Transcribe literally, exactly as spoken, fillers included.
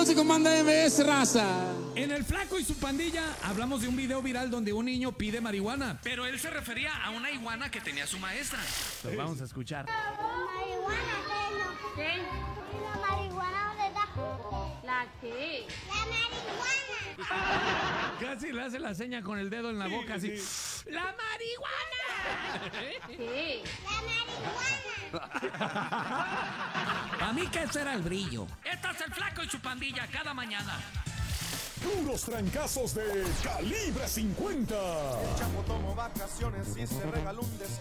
y con Banda M S, raza. En El Flaco y su pandilla hablamos de un video viral donde un niño pide marihuana, pero él se refería a una iguana que tenía su maestra. Lo vamos a escuchar. ¿Marihuana qué? ¿Qué? ¿La marihuana dónde está? ¿La qué? ¡La marihuana! Casi le hace la seña con el dedo en la boca así. ¡La marihuana! ¿Qué? ¡La marihuana! A mí que ese era el brillo. Este es El Flaco y su pandilla cada mañana. Puros trancazos de calibre cincuenta. El Chapo tomó vacaciones y se regaló un descanso.